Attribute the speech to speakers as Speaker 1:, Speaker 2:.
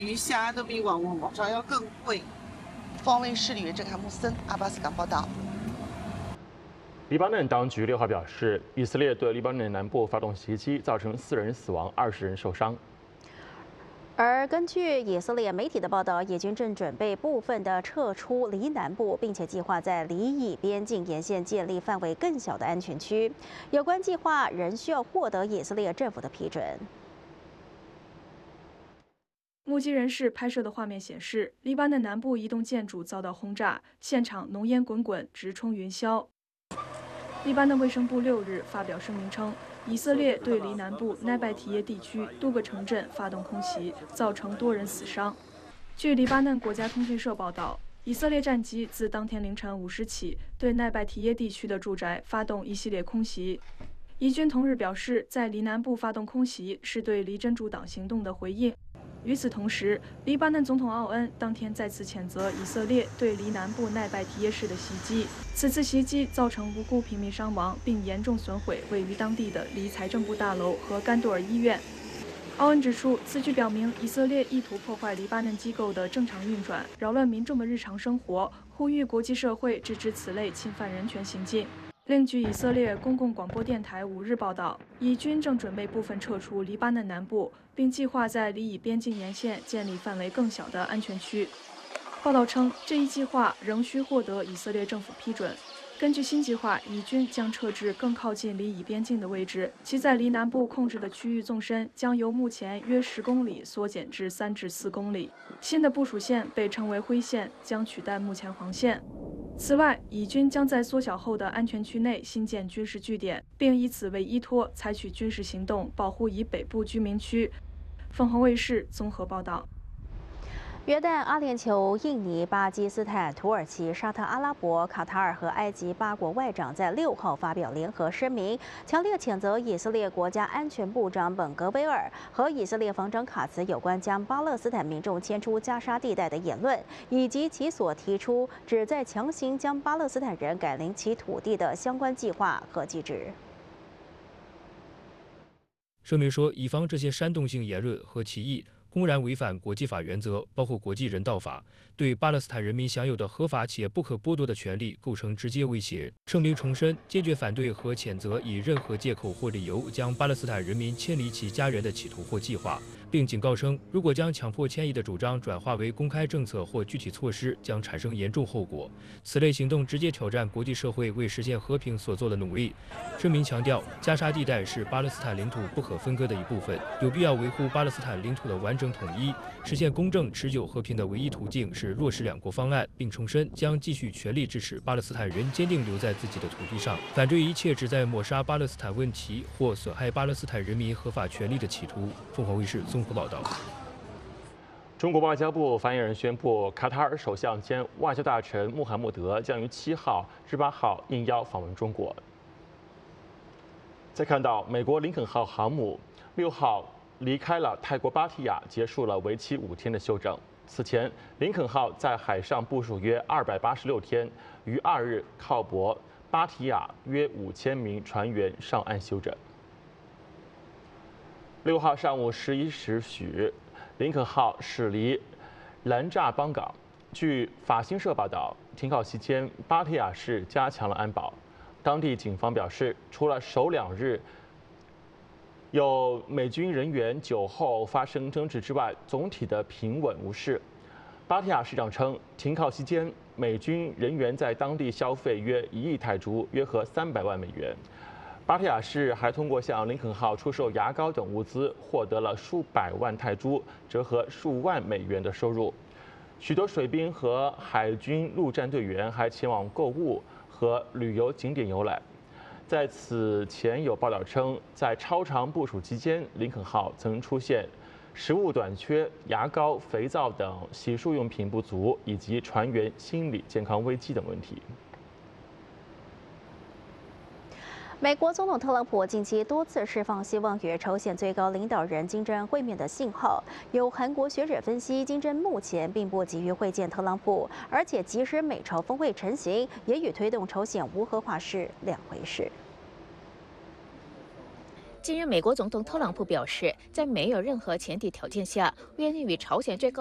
Speaker 1: 鱼虾都比网上要更贵。方卫视里郑汉穆森阿巴斯港报道。
Speaker 2: 黎巴嫩当局6号表示，以色列对黎巴嫩南部发动袭击，造成4人死亡，20人受伤。
Speaker 3: 而根据以色列媒体的报道，以军正准备部分的撤出黎南部，并且计划在黎以边境沿线建立范围更小的安全区。有关计划仍需要获得以色列政府的批准。
Speaker 4: 目击人士拍摄的画面显示，黎巴嫩南部一栋建筑遭到轰炸，现场浓烟滚滚，直冲云霄。黎巴嫩卫生部6日发表声明称，以色列对黎南部奈拜提耶地区多个城镇发动空袭，造成多人死伤。据黎巴嫩国家通讯社报道，以色列战机自当天凌晨5时起，对奈拜提耶地区的住宅发动一系列空袭。以军同日表示，在黎南部发动空袭是对黎真主党行动的回应。与此同时，黎巴嫩总统奥恩当天再次谴责以色列对黎南部奈拜提耶市的袭击。此次袭击造成无辜平民伤亡，并严重损毁位于当地的黎财政部大楼和甘多尔医院。奥恩指出，此举表明以色列意图破坏黎巴嫩机构的正常运转，扰乱民众的日常生活，呼吁国际社会制止此类侵犯人权行径。另据以色列公共广播电台5日报道，以军正准备部分撤出黎巴嫩南部，并计划在黎以边境沿线建立范围更小的安全区。报道称，这一计划仍需获得以色列政府批准。根据新计划，以军将撤至更靠近黎以边境的位置，其在黎南部控制的区域纵深将由目前约10公里缩减至3至4公里。新的部署线被称为灰线，将取代目前黄线。此外，以军将在缩小后的安全区内新建军事据点，并以此为依托采取军事行动保护以北部居民区。凤凰卫视综合报道。
Speaker 3: 约旦、阿联酋、印尼、巴基斯坦、土耳其、沙特阿拉伯、卡塔尔和埃及8国外长在6号发表联合声明，强烈谴责以色列国家安全部长本格维尔和以色列防长卡茨有关将巴勒斯坦民众迁出加沙地带的言论，以及其所提出旨在强行将巴勒斯坦人赶离其土地的相关计划和机制。
Speaker 5: 声明说，以防这些煽动性言论和歧义公然违反国际法原则，包括国际人道法，对巴勒斯坦人民享有的合法且不可剥夺的权利构成直接威胁。声明重申坚决反对和谴责以任何借口或理由将巴勒斯坦人民迁离其家园的企图或计划，并警告称，如果将强迫迁移的主张转化为公开政策或具体措施，将产生严重后果。此类行动直接挑战国际社会为实现和平所做的努力。声明强调，加沙地带是巴勒斯坦领土不可分割的一部分，有必要维护巴勒斯坦领土的完整统一。实现公正、持久和平的唯一途径是落实2国方案，并重申将继续全力支持巴勒斯坦人坚定留在自己的土地上，反对一切旨在抹杀巴勒斯坦问题或损害巴勒斯坦人民合法权利的企图。凤凰卫视综合报道。
Speaker 2: 中国外交部发言人宣布，卡塔尔首相兼外交大臣穆罕默德将于7号至8号应邀访问中国。再看到美国林肯号航母6号离开了泰国芭提雅，结束了为期5天的休整。此前，林肯号在海上部署约286天，于2日靠泊芭提雅约5000名船员上岸休整。6号上午11时许，林肯号驶离兰乍邦港。据法新社报道，停靠期间，芭提雅市加强了安保。当地警方表示，除了首2日有美军人员酒后发生争执之外，总体的平稳无事。芭提雅市长称，停靠期间，美军人员在当地消费约1亿泰铢，约合300万美元。芭提雅市还通过向林肯号出售牙膏等物资，获得了数百万泰铢，折合数万美元的收入。许多水兵和海军陆战队员还前往购物和旅游景点游览。在此前有报道称，在超长部署期间，林肯号曾出现食物短缺、牙膏、肥皂等洗漱用品不足，以及船员心理健康危机等问题。
Speaker 3: 美国总统特朗普近期多次释放希望与朝鲜最高领导人金正恩会面的信号。有韩国学者分析，金正目前并不急于会见特朗普，而且即使美朝峰会成型，也与推动朝鲜无核化是2回事。
Speaker 6: 近日，美国总统特朗普表示，在没有任何前提条件下，愿意与朝鲜最高